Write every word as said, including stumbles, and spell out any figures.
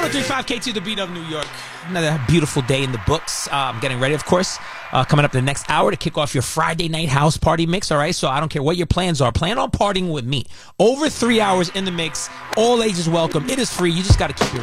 one three five K two, the beat of New York. Another beautiful day in the books. Uh, I'm getting ready, of course, uh, coming up the next hour to kick off your Friday night house party mix, all right? So I don't care what your plans are. Plan on partying with me. Over three hours in the mix. All ages welcome. It is free. You just got to keep your